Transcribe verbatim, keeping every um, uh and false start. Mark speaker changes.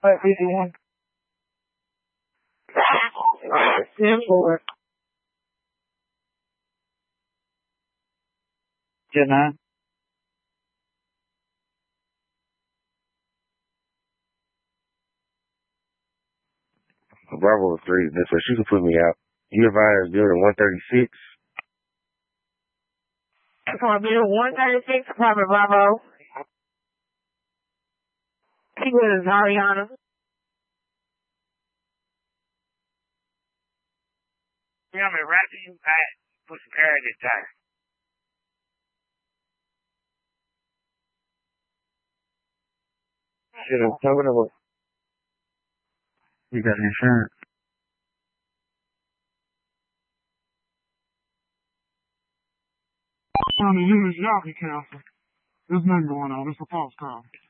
Speaker 1: What, fifty-one? ten four. ten nine.
Speaker 2: Bravo three, that's what she could put me out. You advise building one thirty-six?
Speaker 1: That's going to be one thirty-six, Private Bravo. He was Ariana. Yeah, I'm right you I put some air in this tire.
Speaker 2: Shit, I'm talking about.
Speaker 1: You got insurance. On the unit jockey council. There's nothing going on. It's a false call.